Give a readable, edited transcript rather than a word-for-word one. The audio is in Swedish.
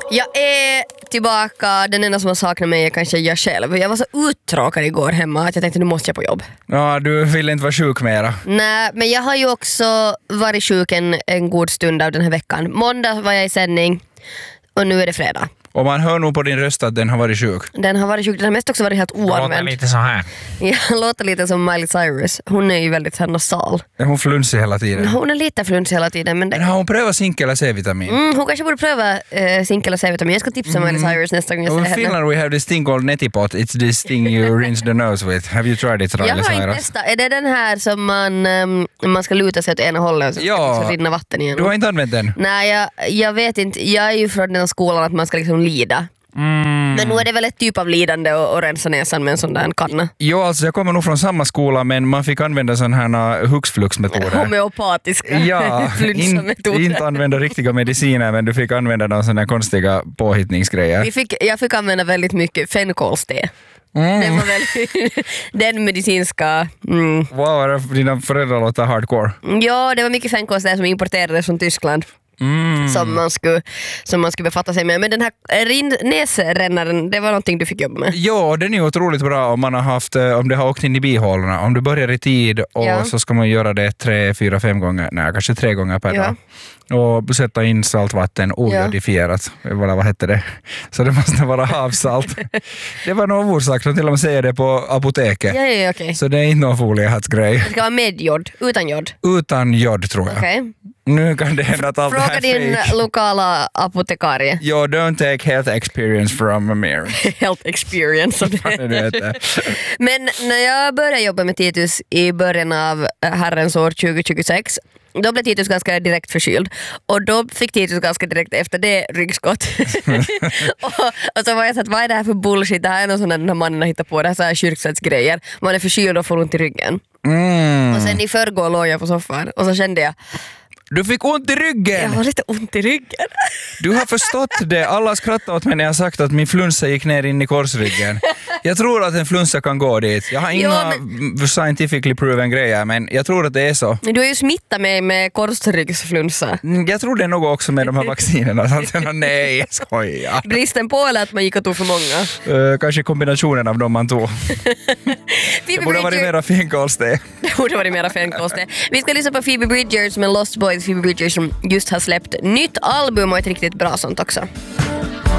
Jag är tillbaka. Den enda som har saknat mig är kanske jag själv. Jag var så uttråkad igår hemma att jag tänkte nu måste jag på jobb. Ja, du vill inte vara sjuk mera. Nej, men jag har ju också varit sjuk en god stund av den här veckan. Måndag var jag i sändning och nu är det fredag. Och man hör nog på din röst att den har varit sjuk. Den har varit sjuk, den har mest också varit helt oanvänd. Låter lite så här. Jag låter lite som Miley Cyrus. Hon är ju väldigt här nasal. Är hon flunsig hela tiden? Hon är lite flunsig hela tiden. Men Men har hon prövat zink eller C-vitamin? hon kanske borde pröva zink eller C-vitamin. Jag ska tipsa Miley Cyrus nästa gång jag ser In henne. Finland we have this thing called Netipot. It's this thing you rinse the nose with. Have you tried it, Jag Riley har inte Cyrus? testat. Är det den här som man ska luta sig åt ena hållet och så ska rinna vatten igenom? Du har inte använt den? Nej, jag vet inte. Jag är ju från den skolan att man ska liksom lida. Men nu är det väl ett typ av lidande att rensa näsan med en sån där kanna. Jo, alltså jag kommer nog från samma skola men man fick använda sån här hux-flux-metoder. Homeopatiska Ja, flunsametoder. inte använda riktiga mediciner men du fick använda de såna konstiga påhittningsgrejer. Jag fick använda väldigt mycket fenkolste. Det var väl den medicinska... Wow, dina föräldrar låter hardcore. Ja, det var mycket fenkolste som importerades från Tyskland. Som man skulle befatta sig med. Men den här näsrännaren, det var någonting du fick jobba med. Ja, den är ju otroligt bra om man har haft, om det har åkt in i bihålorna. Om du börjar i tid och så ska man göra det 3, 4, 5 gånger, nej kanske 3 gånger per dag. Och sätta in saltvatten ojodifierat. Vad heter det? Så det måste vara havssalt. Det var någon orsak, de till och med säger det på apoteket. Ja, okej. Så det är inte någon foliehattsgrej. Det ska vara med jod, utan jod. Utan jod tror jag. Okej. Nu kan det hända att allt det Fråga här din fake. lokala apotekarie. Jo, don't take health experience from a mirror. Health experience. Du vet det. Men när jag började jobba med Titus i början av herrens år 2026, då blev Titus ganska direkt förkyld. Och då fick Titus ganska direkt efter det ryggskott. och så var jag så att vad är det här för bullshit? Det här är någon sån där den här mannen har hittat på. Det här så här kyrksättsgrejer. Man är förkyld och får ont i ryggen. Och sen i förrgår låg jag på soffan och så kände jag Du fick ont i ryggen! jag har lite ont i ryggen. Du har förstått det. Alla skrattar åt mig när jag sagt att min flunsa gick ner in i korsryggen. Jag tror att en flunsa kan gå dit. Jag har inga scientifically proven grejer, men jag tror att det är så. Du har ju smittat mig med korsryggsflunsa. Jag tror det är något också med de här vaccinerna. Så nej, jag skojar. Bristen på eller att man gick och tog för många? Kanske kombinationen av dem man tog. Det borde ha varit mera fenkolste. Det borde varit mera fenkolste. Vi ska lyssna på Phoebe Bridgers med Lost Boys. Phoebe Bridgers som just har släppt nytt album och ett riktigt bra sånt också.